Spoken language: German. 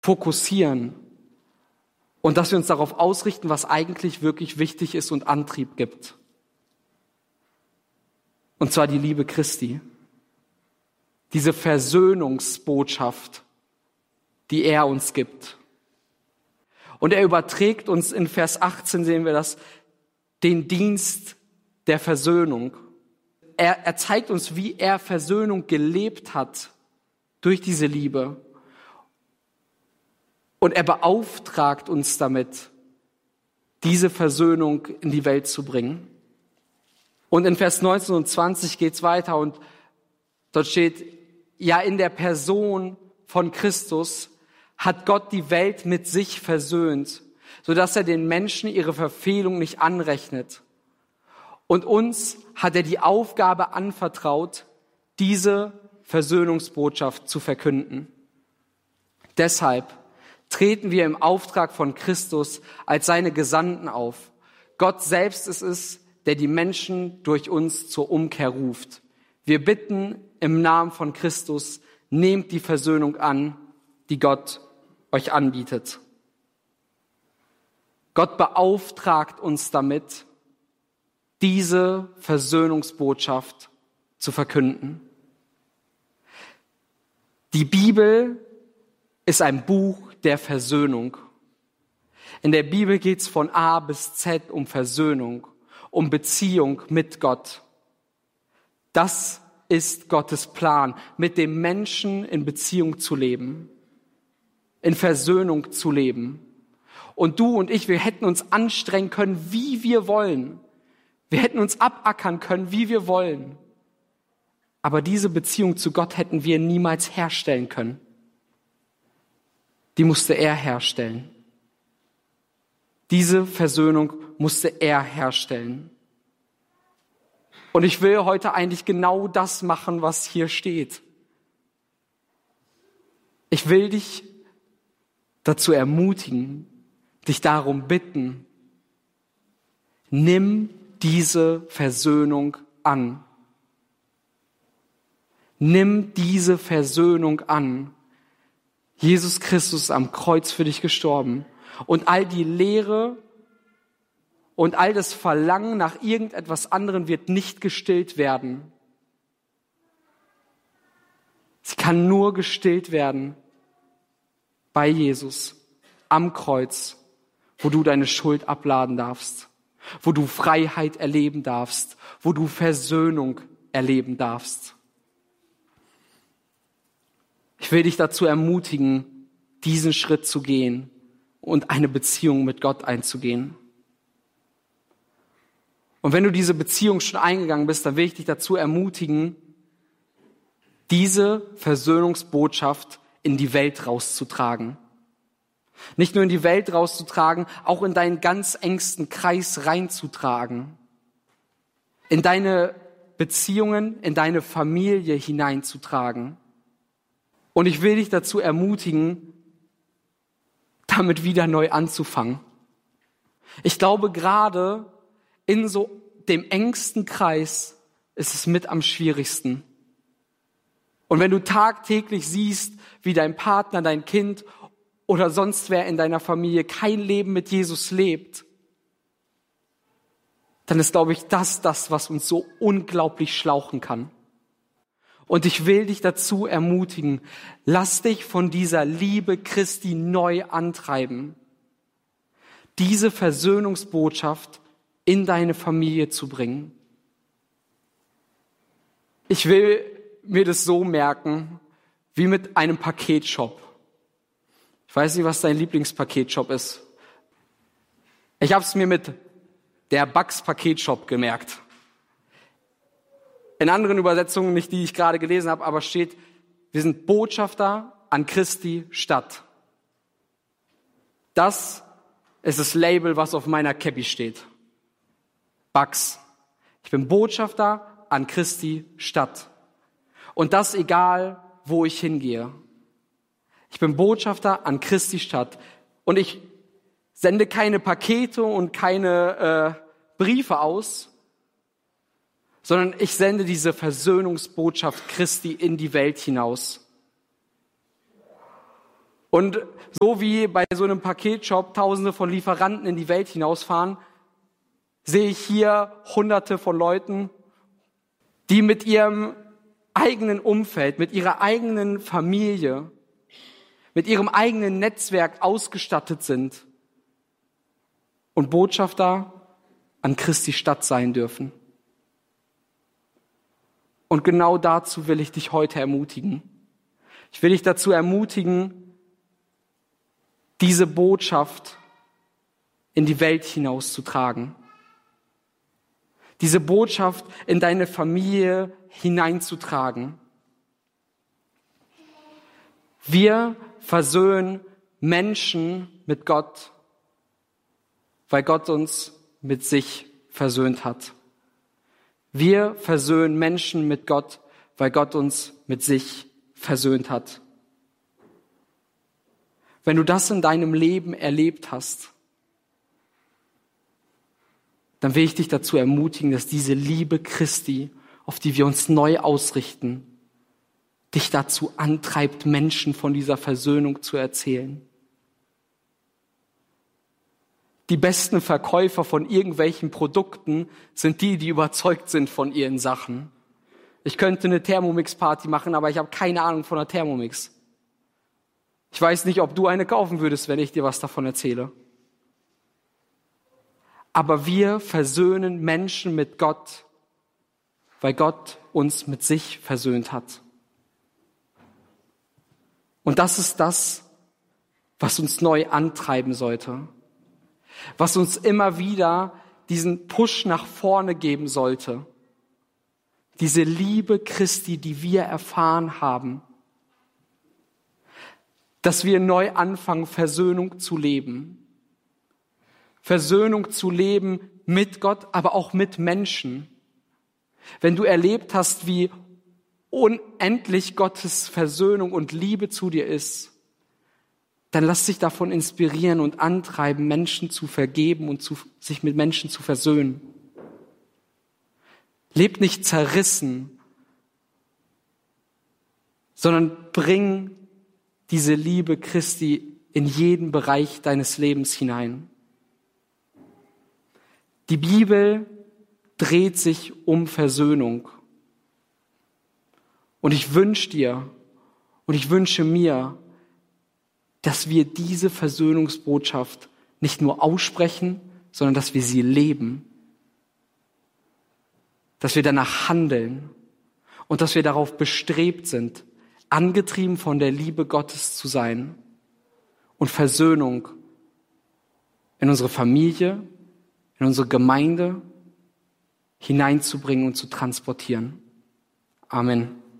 fokussieren und dass wir uns darauf ausrichten, was eigentlich wirklich wichtig ist und Antrieb gibt. Und zwar die Liebe Christi. Diese Versöhnungsbotschaft, die er uns gibt. Und er überträgt uns, in Vers 18 sehen wir das, den Dienst der Versöhnung. Er zeigt uns, wie er Versöhnung gelebt hat durch diese Liebe. Und er beauftragt uns damit, diese Versöhnung in die Welt zu bringen. Und in Vers 19 und 20 geht's weiter und dort steht, ja, in der Person von Christus hat Gott die Welt mit sich versöhnt, sodass er den Menschen ihre Verfehlung nicht anrechnet. Und uns hat er die Aufgabe anvertraut, diese Versöhnungsbotschaft zu verkünden. Deshalb treten wir im Auftrag von Christus als seine Gesandten auf. Gott selbst ist es, der die Menschen durch uns zur Umkehr ruft. Wir bitten im Namen von Christus, nehmt die Versöhnung an, die Gott euch anbietet. Gott beauftragt uns damit, diese Versöhnungsbotschaft zu verkünden. Die Bibel ist ein Buch der Versöhnung. In der Bibel geht es von A bis Z um Versöhnung, um Beziehung mit Gott. Das ist Gottes Plan, mit dem Menschen in Beziehung zu leben, in Versöhnung zu leben. Und du und ich, wir hätten uns anstrengen können, wie wir wollen. Wir hätten uns abackern können, wie wir wollen. Aber diese Beziehung zu Gott hätten wir niemals herstellen können. Die musste er herstellen. Diese Versöhnung musste er herstellen. Und ich will heute eigentlich genau das machen, was hier steht. Ich will dich dazu ermutigen, dich darum bitten, nimm diese Versöhnung an. Nimm diese Versöhnung an. Jesus Christus ist am Kreuz für dich gestorben. Und all die Leere und all das Verlangen nach irgendetwas anderem wird nicht gestillt werden. Sie kann nur gestillt werden bei Jesus am Kreuz, wo du deine Schuld abladen darfst, wo du Freiheit erleben darfst, wo du Versöhnung erleben darfst. Ich will dich dazu ermutigen, diesen Schritt zu gehen und eine Beziehung mit Gott einzugehen. Und wenn du diese Beziehung schon eingegangen bist, dann will ich dich dazu ermutigen, diese Versöhnungsbotschaft in die Welt rauszutragen. Nicht nur in die Welt rauszutragen, auch in deinen ganz engsten Kreis reinzutragen. In deine Beziehungen, in deine Familie hineinzutragen. Und ich will dich dazu ermutigen, damit wieder neu anzufangen. Ich glaube, gerade in so dem engsten Kreis ist es mit am schwierigsten. Und wenn du tagtäglich siehst, wie dein Partner, dein Kind oder sonst wer in deiner Familie kein Leben mit Jesus lebt, dann ist, glaube ich, das, was uns so unglaublich schlauchen kann. Und ich will dich dazu ermutigen, lass dich von dieser Liebe Christi neu antreiben, diese Versöhnungsbotschaft in deine Familie zu bringen. Ich will mir das so merken, wie mit einem Paketshop. Ich weiß nicht, was dein Lieblingspaketshop ist. Ich habe es mir mit der Bugs Paketshop gemerkt. In anderen Übersetzungen, nicht die ich gerade gelesen habe, aber steht, wir sind Botschafter an Christi Stadt. Das ist das Label, was auf meiner Käppi steht. Bugs. Ich bin Botschafter an Christi Stadt. Und das egal, wo ich hingehe. Ich bin Botschafter an Christi Stadt. Und ich sende keine Pakete und keine Briefe aus, sondern ich sende diese Versöhnungsbotschaft Christi in die Welt hinaus. Und so wie bei so einem Paketshop Tausende von Lieferanten in die Welt hinausfahren, sehe ich hier Hunderte von Leuten, die mit ihrem eigenen Umfeld, mit ihrer eigenen Familie, mit ihrem eigenen Netzwerk ausgestattet sind und Botschafter an Christi Stadt sein dürfen. Und genau dazu will ich dich heute ermutigen. Ich will dich dazu ermutigen, diese Botschaft in die Welt hinauszutragen. Diese Botschaft in deine Familie hineinzutragen. Wir versöhnen Menschen mit Gott, weil Gott uns mit sich versöhnt hat. Wir versöhnen Menschen mit Gott, weil Gott uns mit sich versöhnt hat. Wenn du das in deinem Leben erlebt hast, dann will ich dich dazu ermutigen, dass diese Liebe Christi, auf die wir uns neu ausrichten, dich dazu antreibt, Menschen von dieser Versöhnung zu erzählen. Die besten Verkäufer von irgendwelchen Produkten sind die, die überzeugt sind von ihren Sachen. Ich könnte eine Thermomix-Party machen, aber ich habe keine Ahnung von einer Thermomix. Ich weiß nicht, ob du eine kaufen würdest, wenn ich dir was davon erzähle. Aber wir versöhnen Menschen mit Gott, weil Gott uns mit sich versöhnt hat. Und das ist das, was uns neu antreiben sollte. Was uns immer wieder diesen Push nach vorne geben sollte. Diese Liebe Christi, die wir erfahren haben. Dass wir neu anfangen, Versöhnung zu leben. Versöhnung zu leben mit Gott, aber auch mit Menschen. Wenn du erlebt hast, wie unendlich Gottes Versöhnung und Liebe zu dir ist, dann lass dich davon inspirieren und antreiben, Menschen zu vergeben und sich mit Menschen zu versöhnen. Leb nicht zerrissen, sondern bring diese Liebe Christi in jeden Bereich deines Lebens hinein. Die Bibel dreht sich um Versöhnung. Und ich wünsche dir und ich wünsche mir, dass wir diese Versöhnungsbotschaft nicht nur aussprechen, sondern dass wir sie leben. Dass wir danach handeln und dass wir darauf bestrebt sind, angetrieben von der Liebe Gottes zu sein und Versöhnung in unsere Familie, in unsere Gemeinde hineinzubringen und zu transportieren. Amen.